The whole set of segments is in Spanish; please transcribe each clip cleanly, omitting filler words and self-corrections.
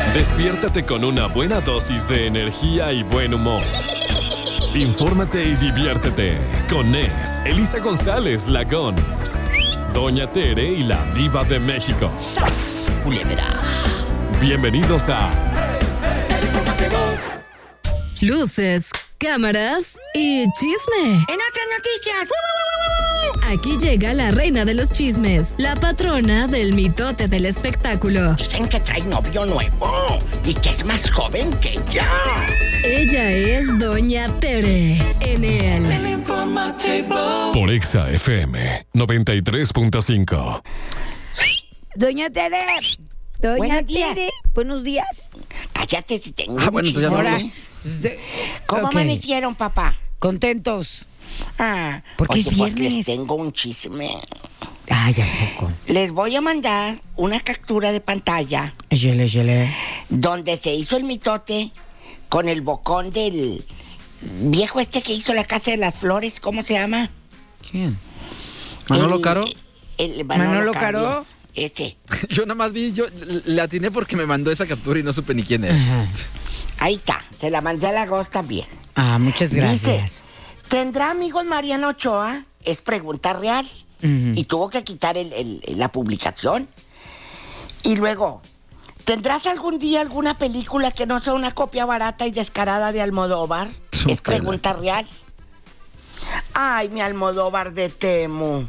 Despiértate con una buena dosis de energía y buen humor. Infórmate y diviértete con Nes, Elisa González, la Gons, Doña Tere y la Diva de México. ¡Sas, culebra! Bienvenidos a Luces, cámaras y chisme. En otras noticias. Aquí llega la reina de los chismes, la patrona del mitote del espectáculo. Dicen que trae novio nuevo y que es más joven que ella. Ella es Doña Tere en el por Exa FM 93.5. Doña Tere. Doña Buenos días. Tere. Buenos días. Cállate si tengo Bueno, entonces ya no hora. hablé. ¿Cómo Ok. amanecieron, papá? Contentos. oye, Porque es pues les viernes. tengo un chisme. Ay, ¿a poco? Les voy a mandar una captura de pantalla Échale. donde se hizo el mitote con el bocón del viejo este que hizo la Casa de las Flores. ¿Cómo se llama? ¿Quién? ¿Manolo El- Caro? El ¿Manolo Caro? Ese. Yo nada más vi, yo le atiné porque me mandó esa captura y no supe ni quién era. Ajá. Ahí está. Se la mandé a la Ghost también. Muchas gracias. Dice, ¿tendrá amigos Mariana Ochoa? Es pregunta real. Ujú. Y tuvo que quitar la publicación. Y luego, ¿tendrás algún día alguna película que no sea una copia barata y descarada de Almodóvar? Es pregunta real. Ay, mi Almodóvar de Temu.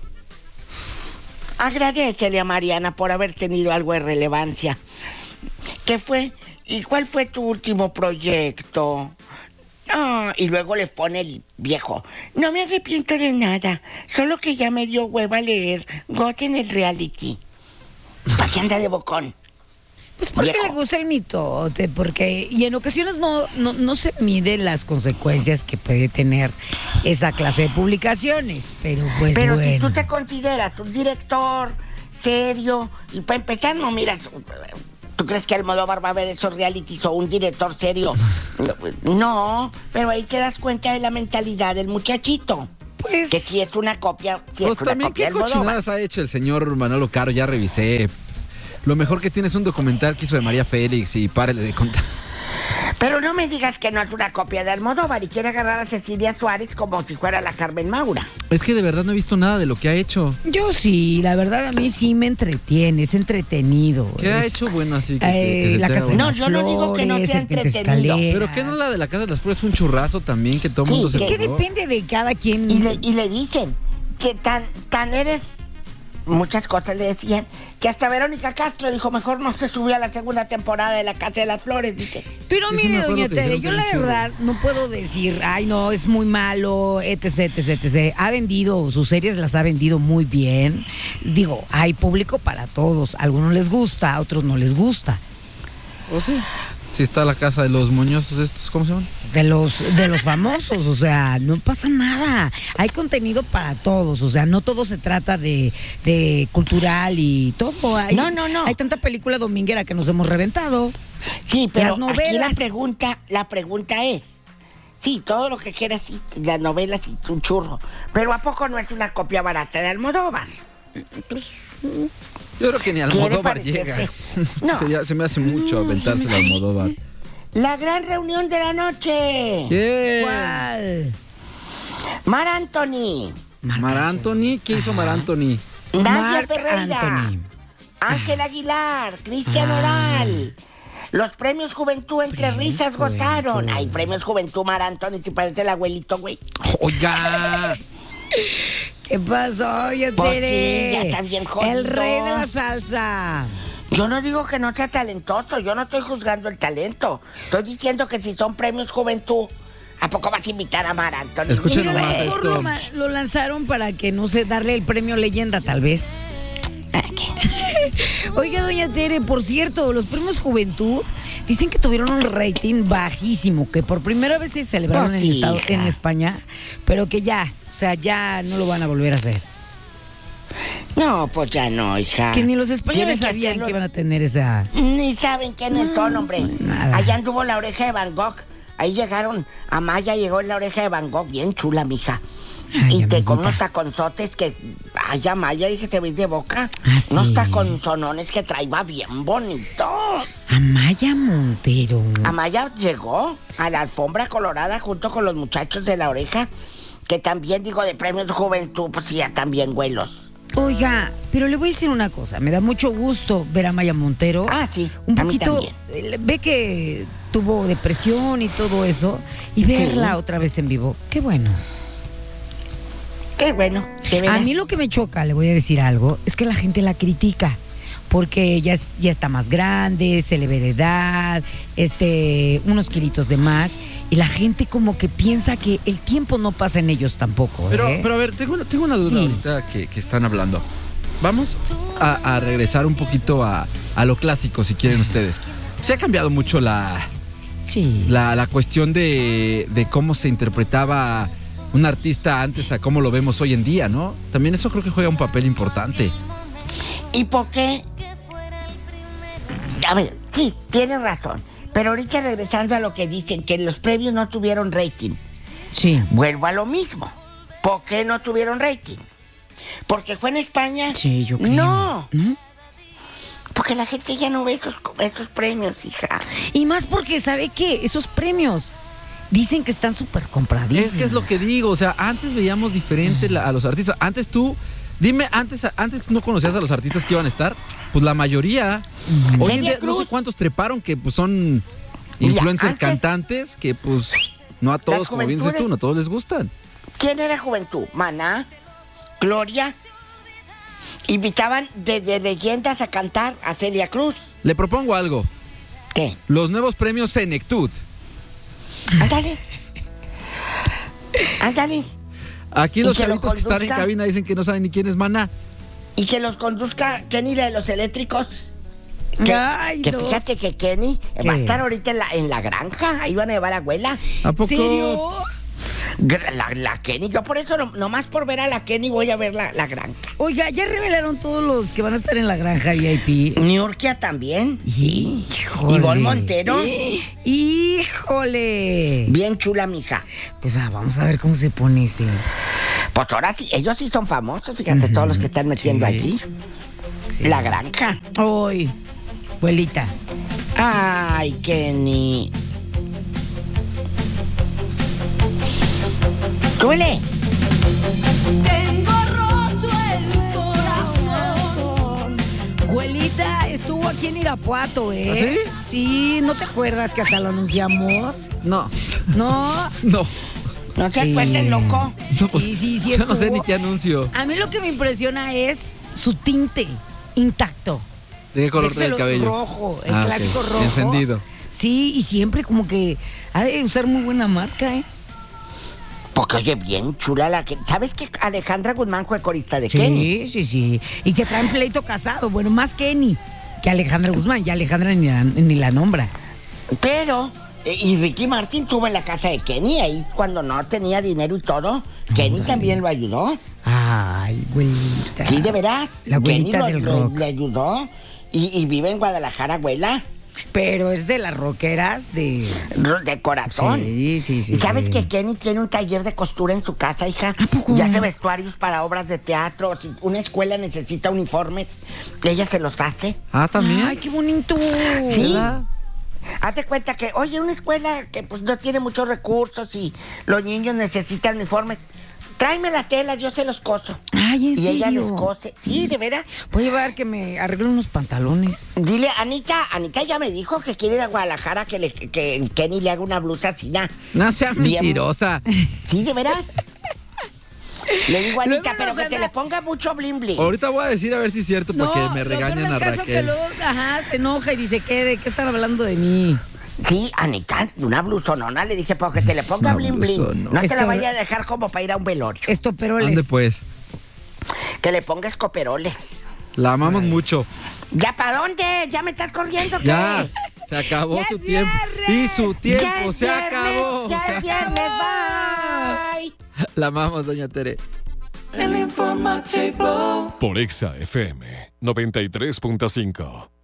Agradécele a Mariana por haber tenido algo de relevancia. ¿Qué fue? ¿Y cuál fue tu último proyecto? Y luego le pone el viejo. No me arrepiento de nada, solo que ya me dio hueva leer Got en el reality. ¿Para qué anda de bocón? Pues porque Viejo. le gusta el mitote, porque y en ocasiones no se miden las consecuencias que puede tener esa clase de publicaciones, pero pues Pero bueno. si tú te consideras un director serio, y para empezar no miras, ¿tú crees que Almodóvar va a ver esos realities o un director serio? No, pero ahí te das cuenta de la mentalidad del muchachito. Pues Que si es una copia, si Pues es una también, copia ¿qué de Almodóvar. cochinadas ha hecho el señor Manolo Caro? Ya revisé. Lo mejor que tiene es un documental que hizo de María Félix y párele de contar. Pero no me digas que no es una copia de Almodóvar y quiere agarrar a Cecilia Suárez como si fuera la Carmen Maura. Es que de verdad no he visto nada de lo que ha hecho. yo sí, la verdad a mí sí me entretiene, es entretenido. ¿Qué ha es- hecho bueno así? Que se la te casa haga de bueno? No, las yo no digo que no flores, sea Serpiente entretenido. Escalera. ¿Pero qué no la de la Casa de las Flores es un churrazo también que todo el mundo Sí, se Es que colgó? depende de cada quien. Y le dicen que tan eres, muchas cosas le decían, que hasta Verónica Castro dijo, mejor no se subió a la segunda temporada de La Casa de las Flores, dice. Pero Sí, sí me mire, acuerdo doña que Tere, dijeron yo que la era un verdad no puedo decir, ay no, es muy malo, etc. Ha vendido, sus series las ha vendido muy bien. Digo, hay público para todos. A algunos les gusta, a otros no les gusta. ¿O sí? Sí está la Casa de los Moñosos estos, ¿cómo se llaman? De los famosos, o sea, no pasa nada. Hay contenido para todos, o sea, no todo se trata de cultural y todo. No. Hay tanta película dominguera que nos hemos reventado. Sí, pero Las novelas. aquí la pregunta es, sí, todo lo que quieras, sí, las novelas y un churro, pero ¿a poco no es una copia barata de Almodóvar? Yo creo que ni Almodóvar parecerse. llega. No. Se me hace mucho aventarse el Almodóvar. La gran reunión de la noche. Yeah. ¿Cuál? Mar Anthony, Mar Anthony, ¿qué hizo Mar Anthony? Nadia Marc Ferreira, Anthony. Ángel Aguilar, Cristian Oral. Los premios Juventud entre Premios risas gozaron. Juventud. Ay, premios Juventud Mar Anthony, si parece el abuelito, güey. Oiga. ¿Qué pasó, yo Pues Tere? sí, ya está bien jodido. El rey de la salsa. Yo no digo que no sea talentoso, yo no estoy juzgando el talento. Estoy diciendo que si son premios Juventud, ¿a poco vas a invitar a Mar Anthony? Escuchen Ni nomás luego. esto. Lo lanzaron para que, no sé, darle el premio leyenda, tal vez. Oiga, doña Tere, por cierto, los premios Juventud dicen que tuvieron un rating bajísimo, que por primera vez se celebraron Pues sí, hija. en España, pero que ya, o sea, ya no lo van a volver a hacer. No, pues ya no, hija. Que ni los Tienen españoles que sabían hacerlo- que iban a tener esa... Ni saben quiénes son, hombre. nada. Allá anduvo la oreja de Van Gogh. Ahí llegaron, a Maya llegó la oreja de Van Gogh, bien chula, mija. Ay, Y te con amiguita. unos taconzotes que, ay, Maya, dije, te ves de boca. Ah, sí. Unos taconzonones que traía bien bonito. Amaya Montero. Amaya llegó a la alfombra colorada junto con los muchachos de La Oreja, que también, digo, de premios de juventud, pues ya también güelos. Oiga, pero le voy a decir una cosa. Me da mucho gusto ver a Amaya Montero. Ah, sí, Un a mí poquito, ve que tuvo depresión y todo eso, y verla otra vez en vivo. Qué bueno. Qué bueno, de veras. A mí lo que me choca, le voy a decir algo, es que la gente la critica. Porque ya está más grande, se le ve de edad, unos kilitos de más, y la gente como que piensa que el tiempo no pasa en ellos tampoco. Pero a ver, tengo una duda ahorita que están hablando. Vamos a regresar un poquito a lo clásico, si quieren ustedes. Se ha cambiado mucho la cuestión de cómo se interpretaba un artista antes a cómo lo vemos hoy en día, ¿no? También eso creo que juega un papel importante. ¿Y por qué? A ver, sí, tienes razón. Pero ahorita regresando a lo que dicen, que los premios no tuvieron rating. Sí. Vuelvo a lo mismo. ¿Por qué no tuvieron rating? ¿Porque fue en España? Sí, yo creo. No. Porque la gente ya no ve esos premios, hija. Y más porque, ¿sabe qué? Esos premios dicen que están súper compradísimos. Es que es lo que digo, o sea, antes veíamos diferente a los artistas. Antes tú... Dime, antes no conocías a los artistas que iban a estar, pues la mayoría. Hoy en día no sé cuántos treparon que pues son influencers, cantantes, que pues no a todos, como bien dices tú, no a todos les gustan. ¿Quién era Juventud? Maná, Gloria. Invitaban de leyendas a cantar a Celia Cruz. Le propongo algo. ¿Qué? Los nuevos premios Senectud. Ándale. Ándale. Aquí los chavitos que están en cabina dicen que no saben ni quién es Maná. Y que los conduzca Kenny de los Eléctricos. Que no. Fíjate que Kenny va a estar ahorita en la granja. Ahí van a llevar a abuela. ¿A poco? ¿Serio? La Kenny, yo por eso, nomás por ver a la Kenny voy a ver la granja. Oiga, ya revelaron todos los que van a estar en la granja VIP. Niurkia también. Híjole. Ivonne Montero. Híjole. Bien chula, mija. Pues vamos a ver cómo se pone ese. Pues ahora sí, ellos sí son famosos, fíjate, todos los que están metiendo allí. Sí. La granja. Ay, abuelita. Ay, Kenny. ¡Súbele! Tengo roto el corazón. Abuelita, estuvo aquí en Irapuato, ¿eh? ¿Ah, sí? Sí, ¿no te acuerdas que hasta lo anunciamos? No. No. No. ¿No se acuerdan, loco? No, pues, Sí, yo no sé estuvo. ni qué anuncio. A mí lo que me impresiona es su tinte intacto. ¿De qué color Es trae el cabello? rojo, el Ah, clásico ok. rojo. Encendido. Sí, y siempre como que ha de usar muy buena marca, ¿eh? Porque oye, bien chula la que... ¿Sabes que Alejandra Guzmán fue corista de Kenny? Sí. Y que traen pleito casado. Bueno, más Kenny que Alejandra Guzmán. Ya Alejandra ni la nombra. Pero... y Ricky Martin estuvo en la casa de Kenny, ahí cuando no tenía dinero y todo. Kenny también lo ayudó. Ay, abuelita. Sí, de veras. La abuelita Kenny del rock. le ayudó. Y vive en Guadalajara, abuela. Pero es de las rockeras de corazón. Sí. ¿Y sabes que Kenny tiene un taller de costura en su casa, hija? ¿A poco? Ya hace vestuarios para obras de teatro. Si una escuela necesita uniformes, ella se los hace. Ah, también. Ay, qué bonito. Sí. ¿Verdad? Hazte cuenta que, oye, una escuela que pues no tiene muchos recursos y los niños necesitan uniformes. Tráeme la tela, yo se los coso. Ay, ¿en Y serio? ella les cose. Sí, de veras. Voy a llevar que me arreglen unos pantalones. Dile, Anita ya me dijo que quiere ir a Guadalajara que Kenny le haga una blusa así, No sea Bien. mentirosa. Sí, de veras. Le digo a Luego Anita, pero nos que te anda- le ponga mucho bling bling. Ahorita voy a decir a ver si es cierto porque me lo regañan peor a del caso que Raquel. luego, se enoja y dice, ¿de qué están hablando de mí? Sí, Anita, una blusonona, le dije, pero que te le ponga Una bling bling. blusonona. No te Es la que- vaya a dejar como para ir a un velorio. Estoperoles. Ande pues. Que le ponga escoperoles. La amamos mucho. ¿Ya para dónde? ¿Ya me estás corriendo? ¿qué? Ya. Se acabó ¡Ya su es tiempo. viernes! Y su Ya tiempo es se viernes, acabó. Ya Se es viernes, acabó. bye. La amamos, doña Tere. Por Exa FM 93.5.